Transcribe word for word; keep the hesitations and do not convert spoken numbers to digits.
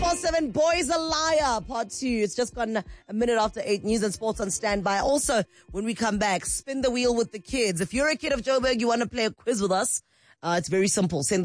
four seven, Boys a Liar, part two. It's just gone a minute after eight. News and sports on standby. Also, when we come back, spin the wheel with the kids. If you're a kid of Joburg, you want to play a quiz with us, uh, it's very simple. Send the